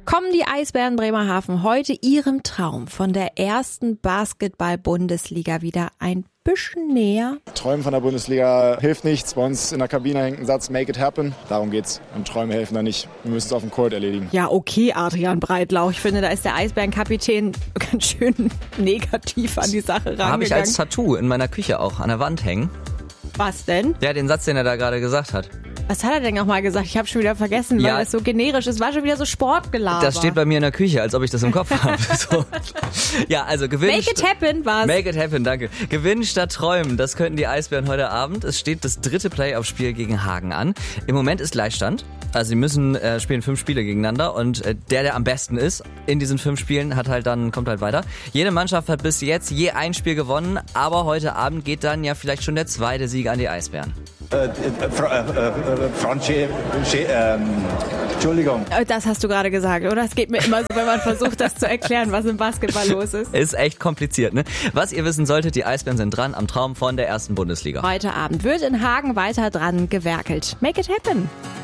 Kommen die Eisbären Bremerhaven heute ihrem Traum von der ersten Basketball-Bundesliga wieder ein bisschen näher? Träumen von der Bundesliga hilft nichts. Bei uns in der Kabine hängt ein Satz, make it happen. Darum geht's. Und Träume helfen da nicht. Wir müssen es auf dem Court erledigen. Ja, okay, Adrian Breitlauch. Ich finde, da ist der Eisbärenkapitän ganz schön negativ an die Sache rangegangen. Habe ich als Tattoo in meiner Küche auch an der Wand hängen. Was denn? Ja, den Satz, den er da gerade gesagt hat. Was hat er denn nochmal gesagt? Ich habe schon wieder vergessen, weil das so generisch ist. War schon wieder so Sportgelaber. Das steht bei mir in der Küche, als ob ich das im Kopf habe. So. Ja, also Gewinn. Make it happen war's. Make it happen, danke. Gewinnen statt träumen, das könnten die Eisbären heute Abend. Es steht das 3. Playoff-Spiel gegen Hagen an. Im Moment ist Gleichstand. Also sie müssen spielen 5 Spiele gegeneinander und der am besten ist in diesen 5 Spielen kommt halt weiter. Jede Mannschaft hat bis jetzt je ein Spiel gewonnen, aber heute Abend geht dann ja vielleicht schon der 2. Sieg an die Eisbären. Entschuldigung. Das hast du gerade gesagt, oder? Es geht mir immer so, wenn man versucht, das zu erklären, was im Basketball los ist. Ist echt kompliziert, ne? Was ihr wissen solltet, die Eisbären sind dran am Traum von der ersten Bundesliga. Heute Abend wird in Hagen weiter dran gewerkelt. Make it happen.